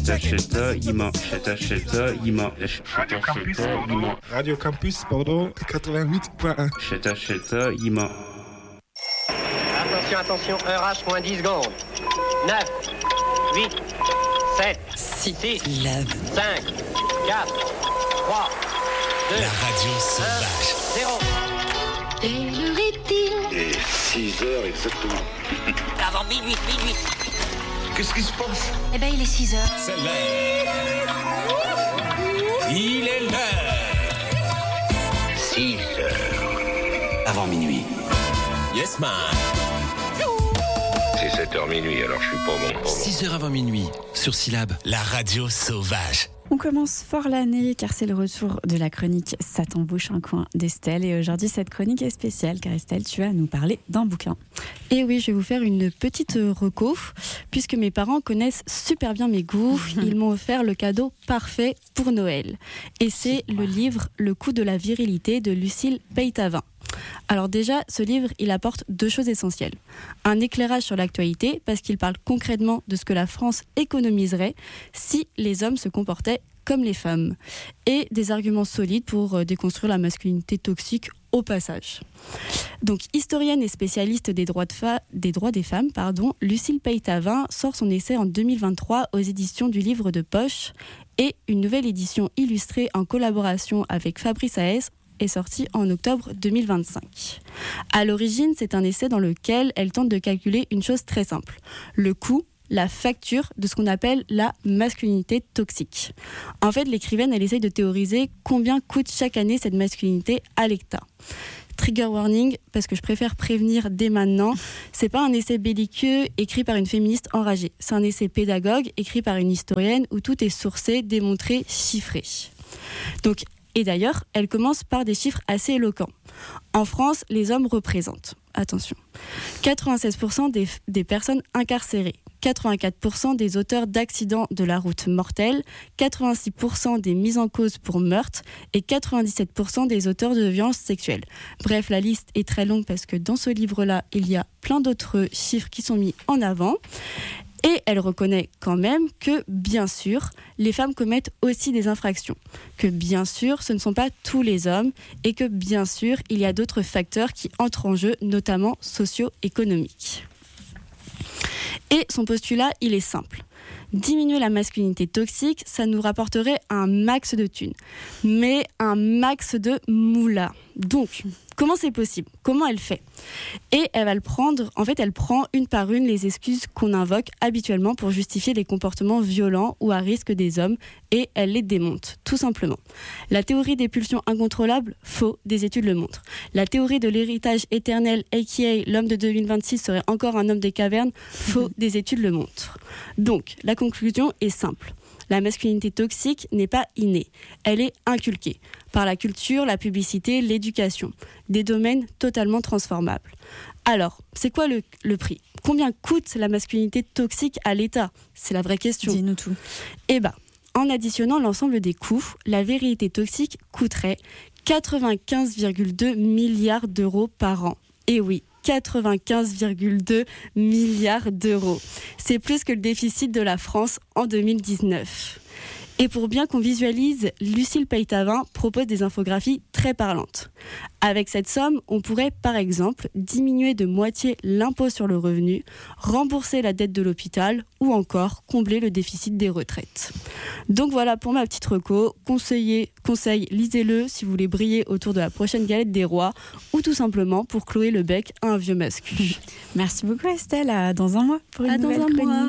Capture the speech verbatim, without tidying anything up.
Radio Campus, pardon, quatre-vingt-huit point un. Attention, attention, heure H, moins dix secondes. neuf, huit, sept, six, cinq, quatre, trois, deux, La radio sauvage. zéro. Quelle heure est-il ? Et six heures exactement. Avant minuit, minuit. Qu'est-ce qui se passe? Eh ben, il est six heures. C'est l'heure. Il est l'heure. six heures. Avant minuit. Yes, man. C'est sept heures minuit, alors je suis pas bon. Pas bon. six heures avant minuit, sur Syllab, la radio sauvage. On commence fort l'année car c'est le retour de la chronique Ça t'embouche un coin d'Estelle. Et aujourd'hui, cette chronique est spéciale car Estelle, tu vas nous parler d'un bouquin. Et oui, je vais vous faire une petite reco puisque mes parents connaissent super bien mes goûts. Ils m'ont offert le cadeau parfait pour Noël. Et c'est le livre Le coup de la virilité de Lucille Peytavin. Alors déjà, ce livre, il apporte deux choses essentielles. Un éclairage sur l'actualité, parce qu'il parle concrètement de ce que la France économiserait si les hommes se comportaient comme les femmes. Et des arguments solides pour déconstruire la masculinité toxique au passage. Donc, historienne et spécialiste des droits, de fa- des, droits des femmes, pardon, Lucille Peytavin sort son essai en deux mille vingt-trois aux éditions du Livre de Poche. Et une nouvelle édition illustrée en collaboration avec Fabrice Haes est sortie en octobre deux mille vingt-cinq. À l'origine, c'est un essai dans lequel elle tente de calculer une chose très simple. Le coût, la facture de ce qu'on appelle la masculinité toxique. En fait, l'écrivaine, elle essaye de théoriser combien coûte chaque année cette masculinité à l'État. Trigger warning, parce que je préfère prévenir dès maintenant, c'est pas un essai belliqueux écrit par une féministe enragée. C'est un essai pédagogue écrit par une historienne où tout est sourcé, démontré, chiffré. Donc, et d'ailleurs, elle commence par des chiffres assez éloquents. En France, les hommes représentent, attention, quatre-vingt-seize pour cent des, des personnes incarcérées, quatre-vingt-quatre pour cent des auteurs d'accidents de la route mortels, quatre-vingt-six pour cent des mises en cause pour meurtre et quatre-vingt-dix-sept pour cent des auteurs de violences sexuelles. Bref, la liste est très longue parce que dans ce livre-là, il y a plein d'autres chiffres qui sont mis en avant. Et elle reconnaît quand même que, bien sûr, les femmes commettent aussi des infractions. Que, bien sûr, ce ne sont pas tous les hommes et que, bien sûr, il y a d'autres facteurs qui entrent en jeu, notamment socio-économiques. Et son postulat, il est simple. Diminuer la masculinité toxique, ça nous rapporterait un max de thunes, mais un max de moula. Donc, comment c'est possible ? Comment elle fait ? Et elle va le prendre, en fait, elle prend une par une les excuses qu'on invoque habituellement pour justifier les comportements violents ou à risque des hommes et elle les démonte, tout simplement. La théorie des pulsions incontrôlables, faux, des études le montrent. La théorie de l'héritage éternel, aka l'homme de deux mille vingt-six serait encore un homme des cavernes, faux, des études le montrent. Donc, la conclusion est simple. La masculinité toxique n'est pas innée, elle est inculquée par la culture, la publicité, l'éducation, des domaines totalement transformables. Alors, c'est quoi le, le prix ? Combien coûte la masculinité toxique à l'État ? C'est la vraie question. Dis-nous tout. Eh bien, en additionnant l'ensemble des coûts, la virilité toxique coûterait quatre-vingt-quinze virgule deux milliards d'euros par an. Et oui, quatre-vingt-quinze virgule deux milliards d'euros. C'est plus que le déficit de la France en deux mille dix-neuf. Et pour bien qu'on visualise, Lucille Peytavin propose des infographies très parlantes. Avec cette somme, on pourrait par exemple diminuer de moitié l'impôt sur le revenu, rembourser la dette de l'hôpital ou encore combler le déficit des retraites. Donc voilà pour ma petite reco. Conseillez, conseil, lisez-le si vous voulez briller autour de la prochaine galette des rois ou tout simplement pour clouer le bec à un vieux mascu. Merci beaucoup Estelle, à dans un mois pour une à nouvelle dans un chronique. mois.